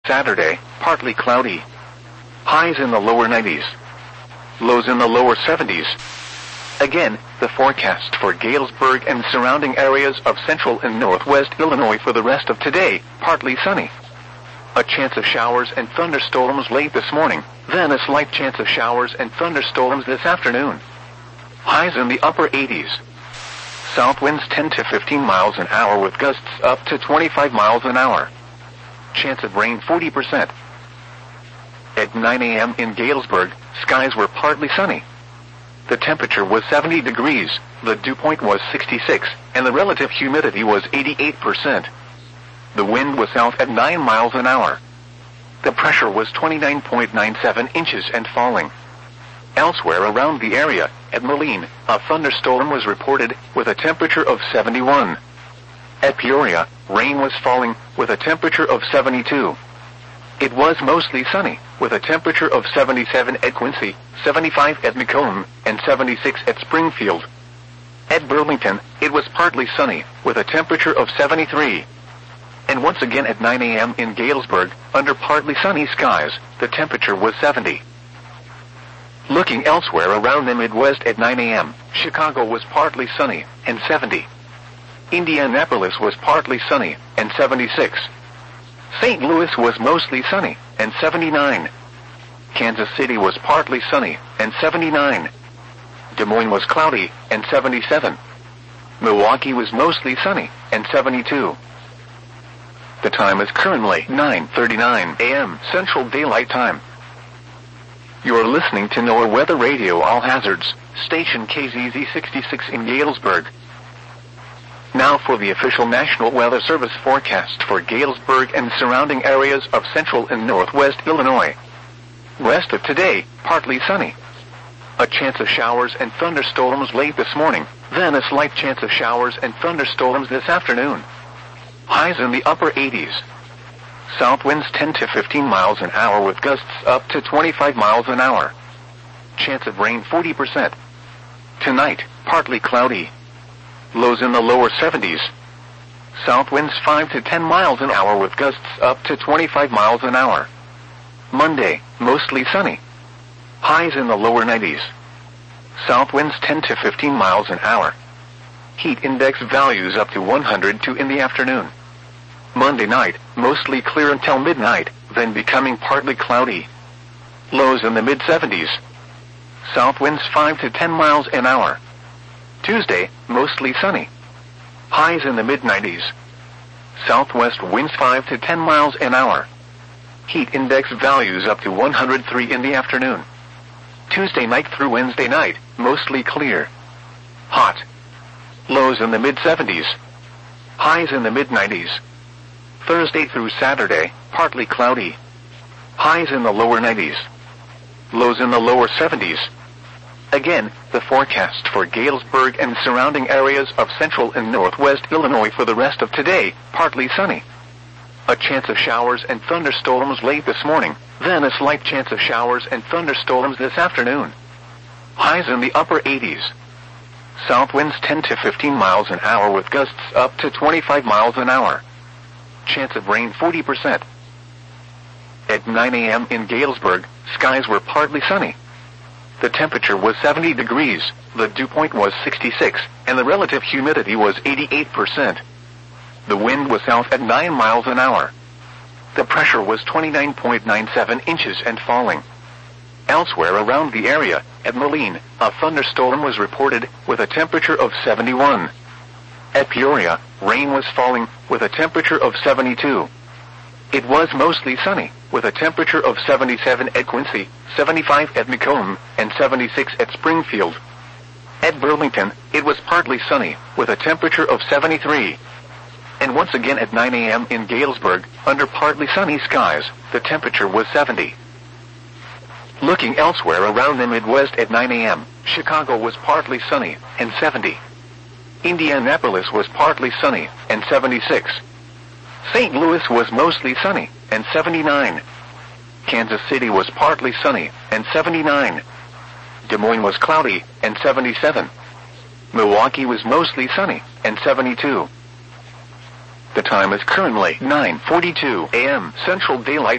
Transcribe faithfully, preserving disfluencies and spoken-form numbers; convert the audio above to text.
Saturday, partly cloudy. Highs in the lower nineties. Lows in the lower seventies. Again, the forecast for Galesburg and surrounding areas of central and northwest Illinois for the rest of today, partly sunny. A chance of showers and thunderstorms late this morning, then a slight chance of showers and thunderstorms this afternoon. Highs in the upper eighties. South winds ten to fifteen miles an hour with gusts up to twenty-five miles an hour. Chance of rain forty percent. At nine a.m. in Galesburg, skies were partly sunny. The temperature was seventy degrees, the dew point was sixty-six, and the relative humidity was eighty-eight percent. The wind was south at nine miles an hour. The pressure was twenty-nine point nine seven inches and falling. Elsewhere around the area, at Moline, a thunderstorm was reported with a temperature of seventy-one. At Peoria, rain was falling with a temperature of seventy-two. It was mostly sunny, with a temperature of seventy-seven at Quincy, seventy-five at Macomb, and seventy-six at Springfield. At Burlington, it was partly sunny, with a temperature of seventy-three. And once again at nine a.m. in Galesburg, under partly sunny skies, the temperature was seventy. Looking elsewhere around the Midwest at nine a.m., Chicago was partly sunny, and seventy. Indianapolis was partly sunny, and seventy-six. Saint Louis was mostly sunny, and seventy-nine. Kansas City was partly sunny, and seventy-nine. Des Moines was cloudy, and seventy-seven. Milwaukee was mostly sunny, and seventy-two. The time is currently nine thirty-nine a.m. Central Daylight Time. You are listening to NOAA Weather Radio All Hazards, station K Z Z sixty-six in Galesburg. Now for the official National Weather Service forecast for Galesburg and surrounding areas of central and northwest Illinois. Rest of today, partly sunny. A chance of showers and thunderstorms late this morning, then a slight chance of showers and thunderstorms this afternoon. Highs in the upper eighties. South winds ten to fifteen miles an hour with gusts up to twenty-five miles an hour. Chance of rain forty percent. Tonight, partly cloudy. Lows in the lower seventies. South winds five to ten miles an hour with gusts up to twenty-five miles an hour. Monday, mostly sunny. Highs in the lower nineties. South winds ten to fifteen miles an hour. Heat index values up to one hundred two in the afternoon. Monday night, mostly clear until midnight, then becoming partly cloudy. Lows in the mid seventies. South winds five to ten miles an hour. Tuesday, mostly sunny. Highs in the mid nineties. Southwest winds five to ten miles an hour. Heat index values up to one hundred three in the afternoon. Tuesday night through Wednesday night, mostly clear. Hot. Lows in the mid seventies. Highs in the mid nineties. Thursday through Saturday, partly cloudy. Highs in the lower nineties. Lows in the lower seventies. Again, the forecast for Galesburg and surrounding areas of central and northwest Illinois for the rest of today, partly sunny. A chance of showers and thunderstorms late this morning, then a slight chance of showers and thunderstorms this afternoon. Highs in the upper eighties. South winds ten to fifteen miles an hour with gusts up to twenty-five miles an hour. Chance of rain forty percent. At nine a.m. in Galesburg, skies were partly sunny. The temperature was seventy degrees, the dew point was sixty-six, and the relative humidity was eighty-eight percent. The wind was south at nine miles an hour. The pressure was twenty-nine point nine seven inches and falling. Elsewhere around the area, at Moline, a thunderstorm was reported with a temperature of seventy-one. At Peoria, rain was falling with a temperature of seventy-two. It was mostly sunny, with a temperature of seventy-seven at Quincy, seventy-five at Macomb, and seventy-six at Springfield. At Burlington, it was partly sunny, with a temperature of seventy-three. And once again at nine a.m. in Galesburg, under partly sunny skies, the temperature was seventy. Looking elsewhere around the Midwest at nine a.m., Chicago was partly sunny, and seventy. Indianapolis was partly sunny, and seventy-six. Saint Louis was mostly sunny, and seventy-nine. Kansas City was partly sunny, and seventy-nine. Des Moines was cloudy, and seventy-seven. Milwaukee was mostly sunny, and seventy-two. The time is currently nine forty-two a.m. Central Daylight